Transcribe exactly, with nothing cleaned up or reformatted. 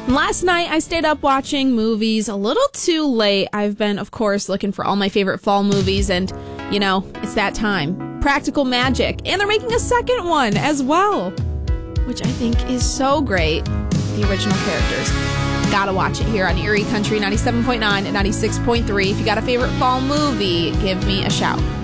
Last night, I stayed up watching movies a little too late. I've been, of course, looking for all my favorite fall movies, and, you know, it's that time. Practical Magic. And they're making a second one as well, which I think is so great. The original characters. Gotta watch it here on Erie Country ninety-seven point nine and ninety-six point three. If you got a favorite fall movie, give me a shout.